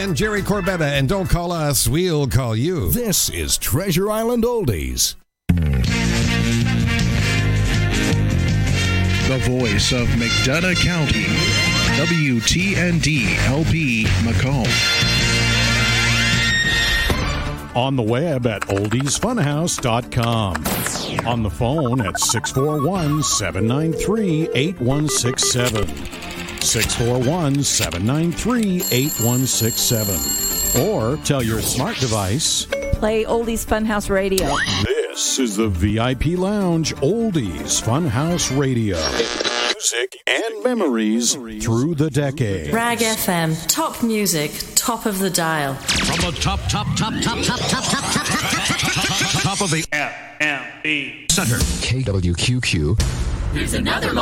And Jerry Corbetta, and don't call us, we'll call you. This is Treasure Island Oldies. The voice of McDonough County, WTND-LP Macomb. On the web at oldiesfunhouse.com. On the phone at 641-793-8167. 641-793-8167. Or tell your smart device, play Oldies Funhouse Radio. This is the VIP Lounge Oldies Funhouse Radio. Music and memories through the decade. Rag FM, top music, top of the dial. From the top of the FME Center. KWQQ. Here's another